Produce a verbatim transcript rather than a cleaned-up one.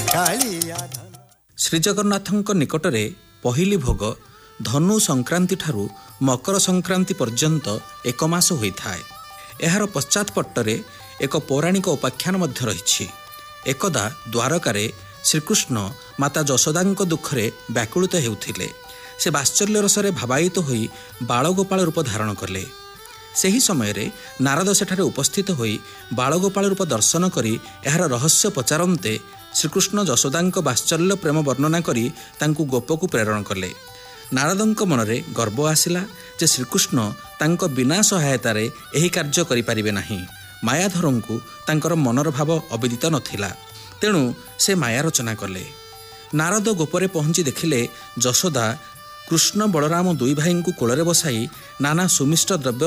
ଶ୍ରୀଜଗନ୍ନାଥଙ୍କ ନିକଟରେ ପହିଲି ଭୋଗ ଧନୁ ସଂକ୍ରାନ୍ତି ଠାରୁ ମକର ସଂକ୍ରାନ୍ତି ପର୍ଯ୍ୟନ୍ତ ଏକ ମାସ ହୋଇଥାଏ। ଏହାର ପଶ୍ଚାତପଟରେ ଏକ ପୌରାଣିକ ଉପାଖ୍ୟାନ ମଧ୍ୟ ରହିଛି। ଏକଦା ଦ୍ୱାରକାରେ ଶ୍ରୀକୃଷ୍ଣ ମାତା ଯଶୋଦାଙ୍କ ଦୁଃଖରେ ବ୍ୟାକୁଳିତ ହେଉଥିଲେ। ସେ ବାତ୍ସଲ୍ୟ ରସରେ ଭାବାୟିତ ହୋଇ ବାଳଗୋପାଳ ରୂପ ଧାରଣ କଲେ। ସେହି ସମୟରେ ନାରଦ ସେଠାରେ ଉପସ୍ଥିତ ହୋଇ ବାଳଗୋପାଳ ରୂପ ଦର୍ଶନ କରି ଏହାର ରହସ୍ୟ ପଚାରନ୍ତେ ଶ୍ରୀକୃଷ୍ଣ ଯଶୋଦାଙ୍କ ବାତ୍ସଲ୍ୟ ପ୍ରେମ ବର୍ଣ୍ଣନା କରି ତାଙ୍କୁ ଗୋପକୁ ପ୍ରେରଣ କଲେ। ନାରଦଙ୍କ ମନରେ ଗର୍ବ ଆସିଲା ଯେ ଶ୍ରୀକୃଷ୍ଣ ତାଙ୍କ ବିନା ସହାୟତାରେ ଏହି କାର୍ଯ୍ୟ କରିପାରିବେ ନାହିଁ। ମାୟାଧରଙ୍କୁ ତାଙ୍କର ମନର ଭାବ ଅବିଦିତ ନଥିଲା, ତେଣୁ ସେ ମାୟା ରଚନା କଲେ। ନାରଦ ଗୋପରେ ପହଞ୍ଚି ଦେଖିଲେ ଯଶୋଦା କୃଷ୍ଣ ବଳରାମ ଦୁଇ ଭାଇଙ୍କୁ କୋଳରେ ବସାଇ ନାନା ସୁମିଷ୍ଟ ଦ୍ରବ୍ୟ